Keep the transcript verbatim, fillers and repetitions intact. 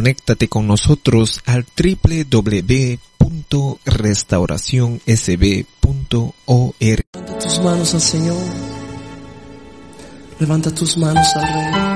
conéctate con nosotros al doble u doble u doble u punto restauración s b punto org. Levanta tus manos al Señor. Levanta tus manos al Rey.